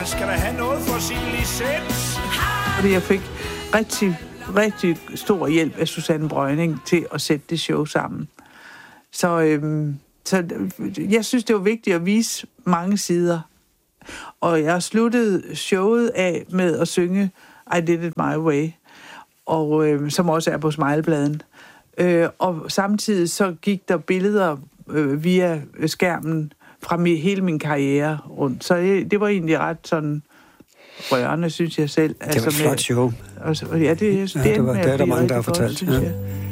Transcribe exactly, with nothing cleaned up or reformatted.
Man skal da have noget for sin licens. Fordi jeg fik rigtig, rigtig stor hjælp af Susanne Brøgning til at sætte det show sammen. Så, øhm, så jeg synes, det var vigtigt at vise mange sider. Og jeg sluttede showet af med at synge I Did It My Way, og, øh, som også er på Smilebladen. Øh, og samtidig så gik der billeder øh, via skærmen fra mi, hele min karriere rundt. Så det, det var egentlig ret sådan rørende, synes jeg selv. Det var altså, et flot show. Altså, ja, det, det, ja, det, var, det er der mange, der har fortalt. Godt, ja.